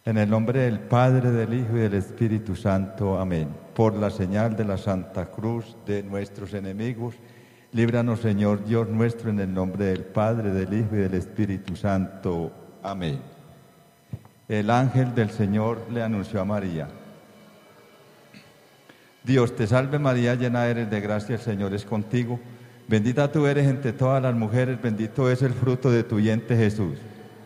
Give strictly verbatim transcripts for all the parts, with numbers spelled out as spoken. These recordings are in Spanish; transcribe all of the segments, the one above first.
En el nombre del Padre, del Hijo y del Espíritu Santo. Amén. Por la señal de la Santa Cruz de nuestros enemigos, líbranos, Señor Dios nuestro, en el nombre del Padre, del Hijo y del Espíritu Santo. Amén. El ángel del Señor le anunció a María: Dios te salve María, llena eres de gracia, el Señor es contigo. Bendita tú eres entre todas las mujeres, bendito es el fruto de tu vientre Jesús.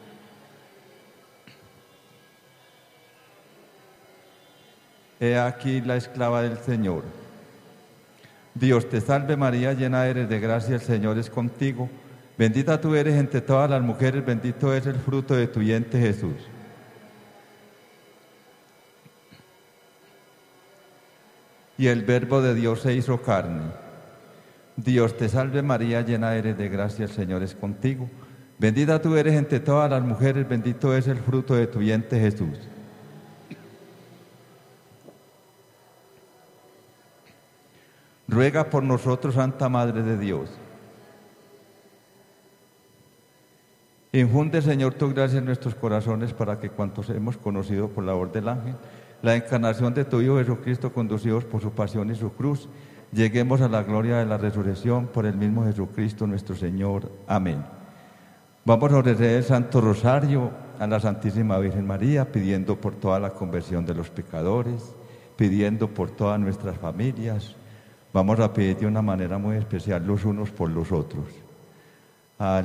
He aquí la esclava del Señor. Dios te salve María, llena eres de gracia, el Señor es contigo. Bendita tú eres entre todas las mujeres, bendito es el fruto de tu vientre Jesús. Y el Verbo de Dios se hizo carne. Dios te salve María, llena eres de gracia, el Señor es contigo. Bendita tú eres entre todas las mujeres, bendito es el fruto de tu vientre Jesús. Ruega por nosotros, Santa Madre de Dios. Infunde, Señor, tu gracia en nuestros corazones para que cuantos hemos conocido por la labor del ángel la encarnación de tu Hijo Jesucristo, conducidos por su pasión y su cruz, lleguemos a la gloria de la resurrección por el mismo Jesucristo nuestro Señor. Amén. Vamos a ofrecer el Santo Rosario a la Santísima Virgen María, pidiendo por toda la conversión de los pecadores, pidiendo por todas nuestras familias. Vamos a pedir de una manera muy especial los unos por los otros.